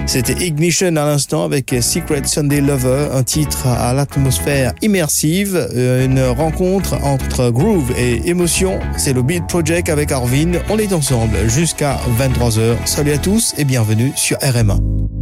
C'était Ignition à l'instant avec Secret Sunday Lover, un titre à l'atmosphère immersive, une rencontre entre groove et émotion. C'est le Beat Project avec Arvin. On est ensemble jusqu'à 23h. Salut à tous et bienvenue sur RMA.